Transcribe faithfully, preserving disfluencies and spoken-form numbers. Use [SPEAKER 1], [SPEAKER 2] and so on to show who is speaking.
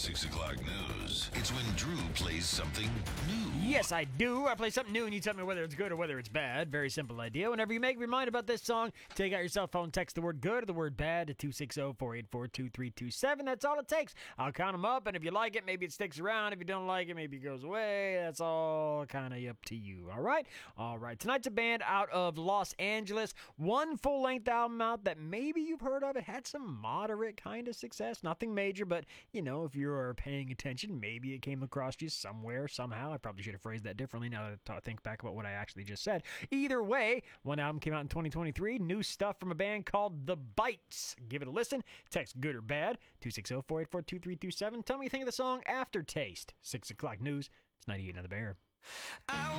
[SPEAKER 1] six o'clock news. It's when Drew plays something new.
[SPEAKER 2] Yes, I do. I play something new, and you tell me whether it's good or whether it's bad. Very simple idea. Whenever you make your mind about this song, take out your cell phone, text the word good or the word bad to two six zero, four eight four, two three two seven. That's all it takes. I'll count them up, and if you like it, maybe it sticks around. If you don't like it, maybe it goes away. That's all kind of up to you, all right? All right. Tonight's a band out of Los Angeles. One full-length album out that maybe you've heard of. It had some moderate kind of success. Nothing major, but, you know, if you're paying attention, maybe it came across you somewhere, somehow. I probably should have phrased that differently now that I think back about what I actually just said. Either way, one album came out in twenty twenty-three. New stuff from a band called The Bites. Give it a listen. Text good or bad, two six zero, four eight four, two three two seven. Tell me what you think of the song Aftertaste. six o'clock news. It's ninety-eight on the Bear.